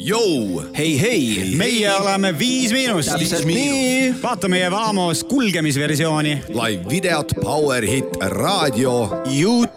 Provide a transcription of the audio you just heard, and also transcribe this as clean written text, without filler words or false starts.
Jou! Hei! Meie oleme 5 Miinust. Täpselt nii. Vaata meie Vamos kulgemisversiooni. Live videot, Power Hit, raadio, YouTube.